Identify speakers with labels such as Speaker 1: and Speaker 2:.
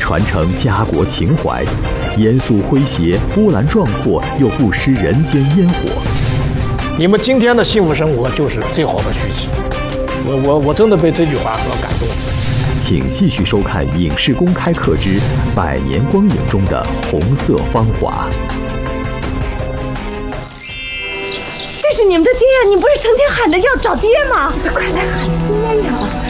Speaker 1: 传承家国情怀，严肃诙谐，波澜壮阔又不失人间烟火。
Speaker 2: 你们今天的幸福生活就是最好的续集。我真的被这句话所感动。
Speaker 1: 请继续收看影视公开课之《百年光影中的红色芳华》。
Speaker 3: 这是你们的爹呀！你不是成天喊着要找爹吗？快来喊爹呀！